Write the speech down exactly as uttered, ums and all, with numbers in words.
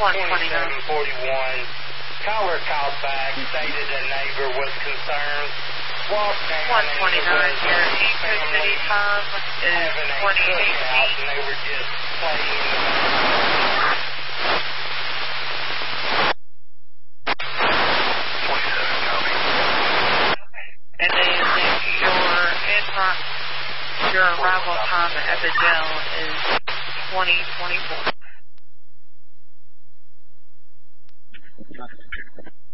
one twenty-nine. forty-one. Caller called back, stated a neighbor was concerned. Walked down one twenty-nine, your Eco City time is twenty-eight feet. And they were just playing. twenty-seven, copy. And then your in your arrival time at the jail is twenty twenty-four.